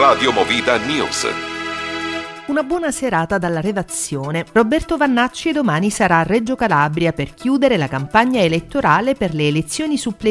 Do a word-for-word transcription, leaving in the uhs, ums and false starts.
Radio Movida News. Una buona serata dalla redazione. Roberto Vannacci domani sarà a Reggio Calabria per chiudere la campagna elettorale per le elezioni suppletive